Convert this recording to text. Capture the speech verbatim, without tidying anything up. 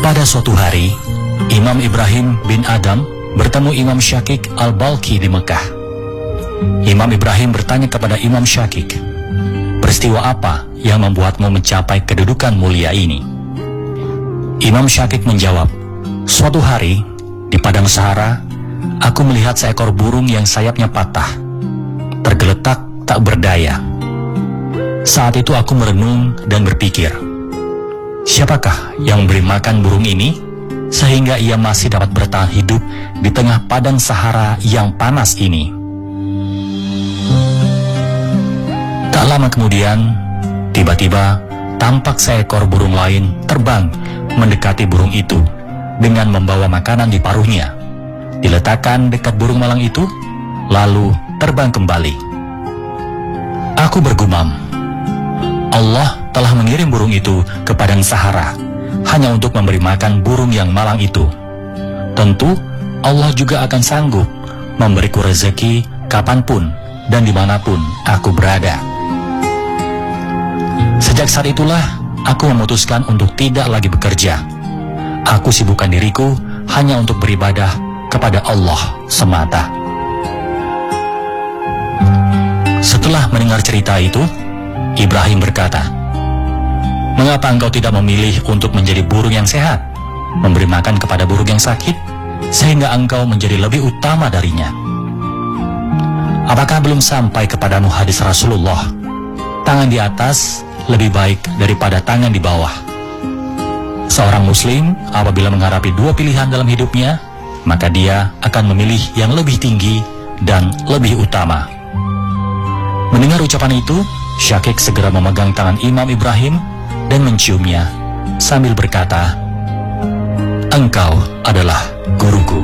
Pada suatu hari, Imam Ibrahim bin Adam bertemu Imam Syakik al-Balkhi di Mekah. Imam Ibrahim bertanya kepada Imam Syakik, "Peristiwa apa yang membuatmu mencapai kedudukan mulia ini?" Imam Syakik menjawab, "Suatu hari, di padang Sahara, aku melihat seekor burung yang sayapnya patah, tergeletak tak berdaya. Saat itu aku merenung dan berpikir, siapakah yang memberi makan burung ini sehingga ia masih dapat bertahan hidup di tengah padang Sahara yang panas ini?" Tak lama kemudian, tiba-tiba tampak seekor burung lain terbang mendekati burung itu dengan membawa makanan di paruhnya. Diletakkan dekat burung malang itu, lalu terbang kembali. Aku bergumam, Allah telah mengirim burung itu ke padang Sahara hanya untuk memberi makan burung yang malang itu. Tentu Allah juga akan sanggup memberiku rezeki kapanpun dan dimanapun aku berada. Sejak saat itulah aku memutuskan untuk tidak lagi bekerja. Aku sibukkan diriku hanya untuk beribadah kepada Allah semata. Setelah mendengar cerita itu, Ibrahim berkata, "Mengapa engkau tidak memilih untuk menjadi burung yang sehat, memberi makan kepada burung yang sakit, sehingga engkau menjadi lebih utama darinya? Apakah belum sampai kepadamu hadis Rasulullah, tangan di atas lebih baik daripada tangan di bawah? Seorang muslim apabila menghadapi dua pilihan dalam hidupnya, maka dia akan memilih yang lebih tinggi dan lebih utama." Mendengar ucapan itu, Syakik segera memegang tangan Imam Ibrahim dan menciumnya sambil berkata, "Engkau adalah guruku."